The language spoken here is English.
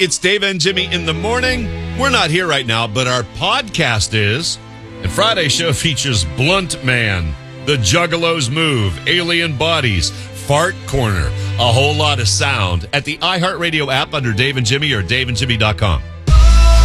It's Dave and Jimmy in the morning. We're not here right now, but our podcast is. And Friday's show features Blunt Man, The Juggalos Move, Alien Bodies, Fart Corner, a whole lot of sound at the iHeartRadio app under Dave and Jimmy or DaveandJimmy.com.